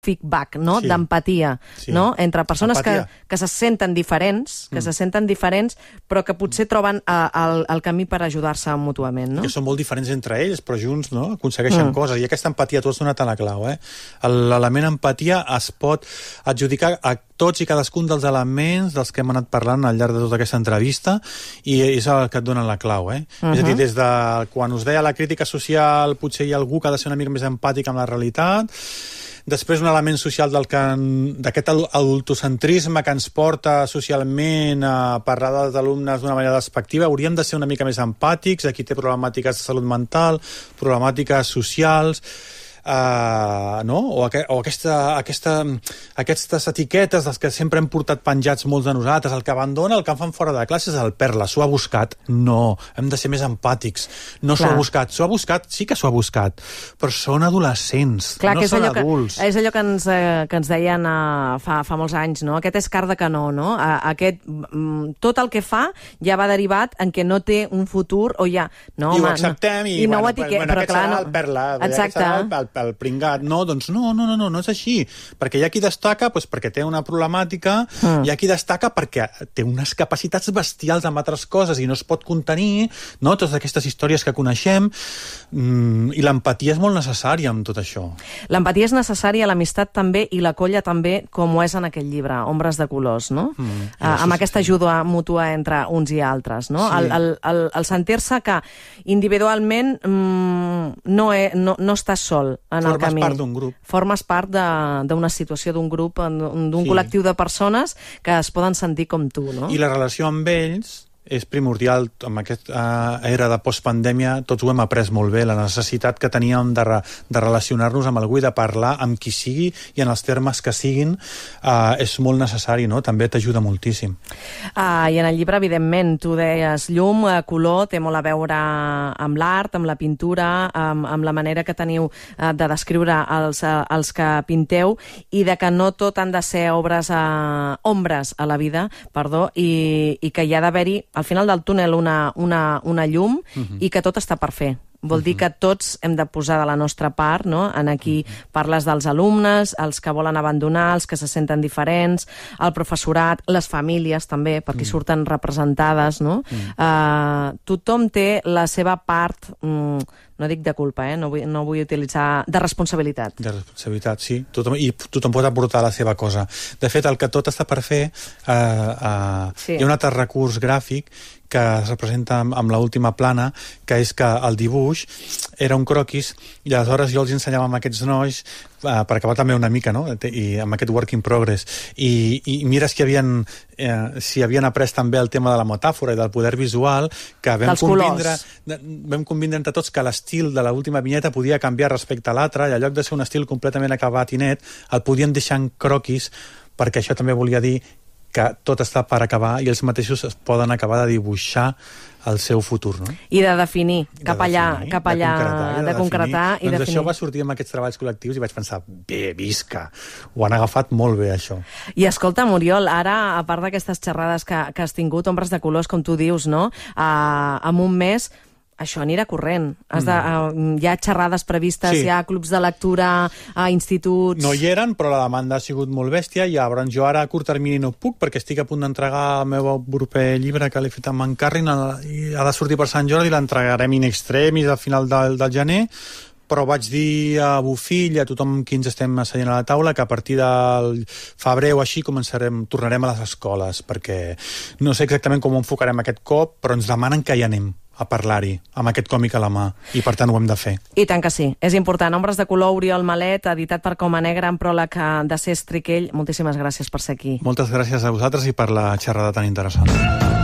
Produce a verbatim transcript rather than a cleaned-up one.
feedback, no? Sí. D'empatia, Sí. no? Entre persones que, Empatia. que se senten diferents, que Mm. se senten diferents, però que potser troben eh, el, el camí per ajudar-se mútuament, no? Que són molt diferents entre ells, però junts, no?, aconsegueixen Mm. coses. I aquesta empatia, tu has donat a la clau, eh? L'element empatia es pot adjudicar a tots i cadascun dels elements dels que hem anat parlant al llarg de tota aquesta entrevista, i és el que et dona la clau, eh? Uh-huh. És a dir, des de quan us deia la crítica social, potser hi ha algú que ha de ser una mica més empàtic amb la realitat. Després un element social del que, d'aquest adultocentrisme que ens porta socialment a parlar dels alumnes d'una manera despectiva. Hauríem de ser una mica més empàtics, aquí té problemàtiques de salut mental, problemàtiques socials, Uh, no? o, aqu o aquesta, aquesta, aquestes etiquetes dels que sempre hem portat penjats molts de nosaltres. El que abandona, el que en fan fora de classe és el perla. S'ho ha buscat? No. Hem de ser més empàtics. No s'ho ha buscat. S'ho ha buscat? Sí que s'ho ha buscat. Però són adolescents, Clar, no que és són allò adults. Que, és allò que ens, eh, que ens deien uh, fa, fa molts anys, no? Aquest és car de canó, no? Uh, aquest, um, tot el que fa ja va derivat en que no té un futur o ja... No, I home, ho acceptem, i, i no bueno, ho etiquet, bueno, però aquest clar, serà no. el perla, Exacte. aquest serà el, el, el pringat. No, doncs no, no, no, no, no és així. Perquè hi ha qui destaca doncs, perquè té una problemàtica, mm. hi ha qui destaca perquè té unes capacitats bestials amb altres coses i no es pot contenir, no? Totes aquestes històries que coneixem, mm, i l'empatia és molt necessària amb tot això. L'empatia és necessària, l'amistat també, i la colla també, com ho és en aquest llibre, Ombres de colors, no? Mm, uh, amb aquesta ajuda mútua entre uns i altres, no? Sí. El, el, el, el sentir-se que individualment mm, no, he, no, no estàs sol en Formes el camí. Formes part d'un grup. Formes part d'una situació d'un grup, d'un Sí. col·lectiu de persones que es poden sentir com tu, no? I la relació amb ells és primordial. Amb aquesta era de postpandèmia tots ho hem après molt bé, la necessitat que teníem de, re, de relacionar-nos amb algú i de parlar amb qui sigui i en els termes que siguin, uh, és molt necessari, no? També t'ajuda moltíssim. Uh, I en el llibre, evidentment, tu deies llum, uh, color, té molt a veure amb l'art, amb la pintura, amb, amb la manera que teniu uh, de descriure els, uh, els que pinteu, i de que no tot han de ser obres, uh, ombres a la vida, perdó, i, i que hi ha d'haver-hi al final del túnel una, una, una llum, uh-huh. i que tot està per fer. Vol uh-huh. dir que tots hem de posar de la nostra part, no? En aquí uh-huh. parles dels alumnes, els que volen abandonar, els que se senten diferents, el professorat, les famílies també, perquè uh-huh. surten representades, no? Uh-huh. Uh, tothom té la seva part, um, no dic de culpa, eh? no, vull, no vull utilitzar, de responsabilitat. De responsabilitat, sí. Tothom, I tothom pot aportar la seva cosa. De fet, el que tot està per fer, eh, eh, sí. hi ha un altre recurs gràfic que es representa amb, amb l'última plana, que és que el dibuix era un croquis, i aleshores jo els ensenyava amb aquests nois, eh, per acabar també una mica, no? I amb aquest work in progress. I, i mira si havien, eh, si havien après també el tema de la metàfora i del poder visual, que vam convindre, vam convindre entre tots que l'estil de l'última vinyeta podia canviar respecte a l'altre, i en lloc de ser un estil completament acabat i net, el podien deixar en croquis, perquè això també volia dir que tot està per acabar i ells mateixos es poden acabar de dibuixar el seu futur, no? I de definir, cap de allà, definir, cap allà, de concretar, de, de concretar i doncs definir. Això va sortir amb aquests treballs col·lectius i vaig pensar, bé, visca, ho han agafat molt bé, això. I escolta, Muriol, ara, a part d'aquestes xerrades que, que has tingut, Ombres de colors, com tu dius, no? Uh, en un mes això anirà corrent. Has de, uh, hi ha xerrades previstes, sí. hi ha clubs de lectura a instituts... No hi eren, però la demanda ha sigut molt bèstia i llavors jo ara a curt termini no puc perquè estic a punt d'entregar el meu proper llibre que l'he fet amb en Carrin i ha de sortir per Sant Jordi i l'entregarem in extremis al final del, del gener, però vaig dir a Bofill i a tothom qui ens estem asseient a la taula que a partir del febrer o així començarem, tornarem a les escoles, perquè no sé exactament com ho enfocarem aquest cop, però ens demanen que hi anem a parlar-hi, amb aquest còmic a la mà, i per tant ho hem de fer. I tant que sí, és important. Ombres de color, Oriol Malet, editat per Coma Negra, en pròleg de Cés Triquell. Moltíssimes gràcies per ser aquí. Moltes gràcies a vosaltres i per la xerrada tan interessant.